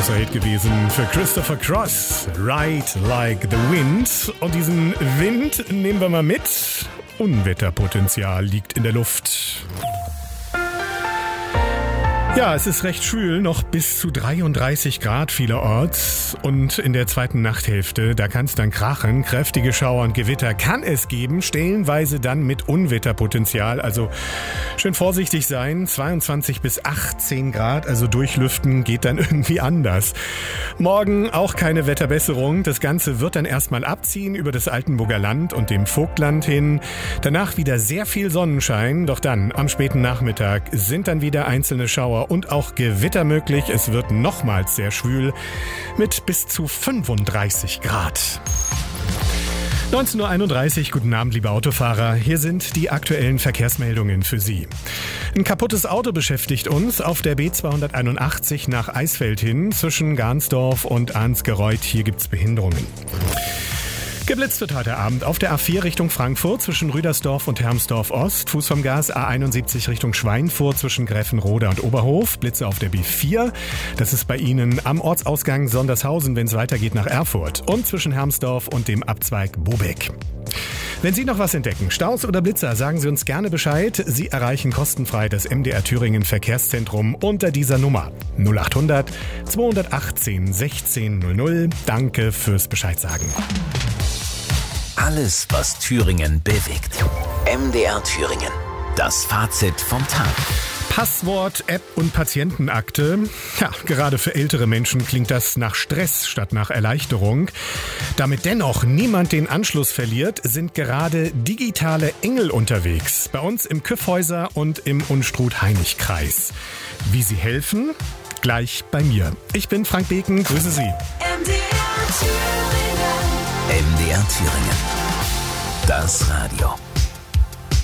großer Hit gewesen für Christopher Cross. Ride Like the Wind. Und diesen Wind nehmen wir mal mit. Unwetterpotenzial liegt in der Luft. Ja, es ist recht schwül, noch bis zu 33 Grad vielerorts. Und in der zweiten Nachthälfte, da kann es dann krachen. Kräftige Schauer und Gewitter kann es geben, stellenweise dann mit Unwetterpotenzial. Also schön vorsichtig sein, 22 bis 18 Grad, also durchlüften geht dann irgendwie anders. Morgen auch keine Wetterbesserung. Das Ganze wird dann erstmal abziehen über das Altenburger Land und dem Vogtland hin. Danach wieder sehr viel Sonnenschein, doch dann am späten Nachmittag sind dann wieder einzelne Schauer und auch Gewitter möglich. Es wird nochmals sehr schwül mit bis zu 35 Grad. 19.31 Uhr, guten Abend, liebe Autofahrer. Hier sind die aktuellen Verkehrsmeldungen für Sie. Ein kaputtes Auto beschäftigt uns auf der B281 nach Eisfeld hin zwischen Garnsdorf und Arnsgereuth. Hier gibt's Behinderungen. Geblitzt wird heute Abend auf der A4 Richtung Frankfurt zwischen Rüdersdorf und Hermsdorf Ost. Fuß vom Gas A71 Richtung Schweinfurt zwischen Gräfenrode und Oberhof. Blitze auf der B4. Das ist bei Ihnen am Ortsausgang Sondershausen, wenn es weitergeht nach Erfurt. Und zwischen Hermsdorf und dem Abzweig Bobeck. Wenn Sie noch was entdecken, Staus oder Blitzer, sagen Sie uns gerne Bescheid. Sie erreichen kostenfrei das MDR Thüringen Verkehrszentrum unter dieser Nummer 0800 218 1600. Danke fürs Bescheidsagen. Alles, was Thüringen bewegt. MDR Thüringen. Das Fazit vom Tag. Passwort, App und Patientenakte. Ja, gerade für ältere Menschen klingt das nach Stress statt nach Erleichterung. Damit dennoch niemand den Anschluss verliert, sind gerade digitale Engel unterwegs. Bei uns im Kyffhäuser und im Unstrut-Heinig-Kreis. Wie sie helfen? Gleich bei mir. Ich bin Frank Beken, grüße Sie. MDR Thüringen. Das Radio.